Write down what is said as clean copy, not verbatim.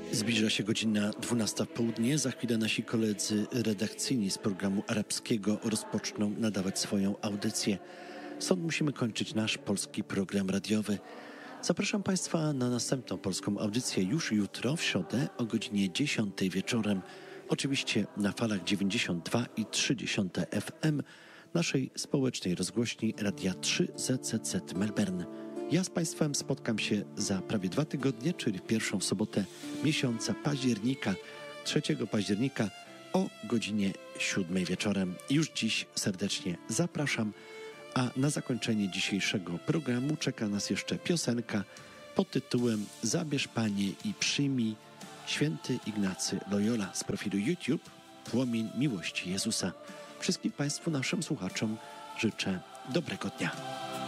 Zbliża się godzina 12 w południe. Za chwilę nasi koledzy redakcyjni z programu arabskiego rozpoczną nadawać swoją audycję. Stąd musimy kończyć nasz polski program radiowy. Zapraszam Państwa na następną polską audycję już jutro, w środę o godzinie 10 wieczorem. Oczywiście na falach 92,3 FM naszej społecznej rozgłośni Radia 3 ZZZ Melbourne. Ja z Państwem spotkam się za prawie 2 tygodnie, czyli w pierwszą sobotę miesiąca października, 3 października o godzinie 7 wieczorem. Już dziś serdecznie zapraszam, a na zakończenie dzisiejszego programu czeka nas jeszcze piosenka pod tytułem Zabierz Panie i przyjmij, święty Ignacy Loyola z profilu YouTube Płomień Miłości Jezusa. Wszystkim Państwu, naszym słuchaczom życzę dobrego dnia.